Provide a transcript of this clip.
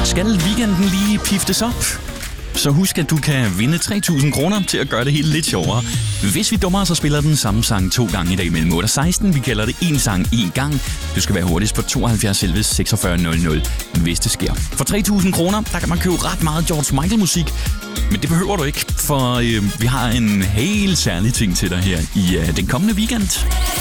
skal weekenden lige piftes op. Så husk, at du kan vinde 3.000 kroner til at gøre det hele lidt sjovere. Hvis vi dummer, så spiller den samme sang 2 gange i dag mellem 8 og 16. Vi kalder det en sang 1 gang. Du skal være hurtigst på 72 11 46 00, hvis det sker. For 3.000 kroner, der kan man købe ret meget George Michael-musik. Men det behøver du ikke, for vi har en helt særlig ting til dig her i den kommende weekend.